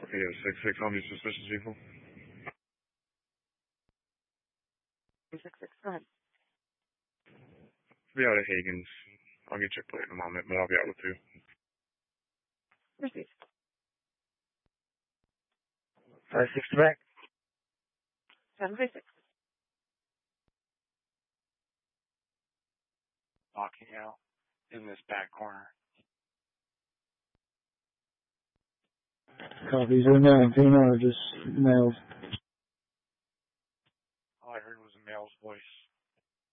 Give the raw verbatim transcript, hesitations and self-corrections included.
Yeah, six six on these suspicious vehicle. Six six. Go ahead. Be out of Hagen's. I'll get your plate in a moment, but I'll be out with you. Proceed. Five six to back. Seven five six. Locking out in this back corner. Copies are nine female or just males?